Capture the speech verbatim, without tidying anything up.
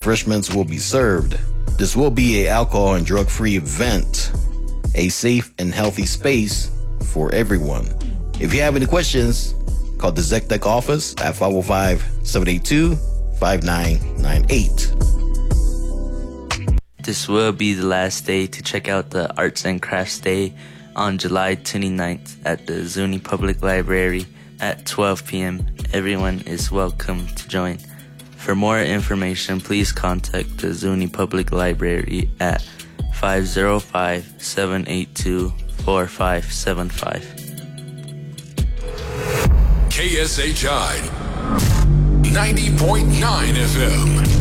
refreshments will be served. This will be a alcohol and drug-free event, a safe and healthy space for everyone. If you have any questions, call the ZecTech office at five oh five, seven eight two, five nine nine eight. This will be the last day to check out the Arts and Crafts Day on July twenty-ninth at the Zuni Public Library at twelve p.m. Everyone is welcome to join. For more information, please contact the Zuni Public Library at five oh five, seven eight two, four five seven five. K S H I ninety point nine F M.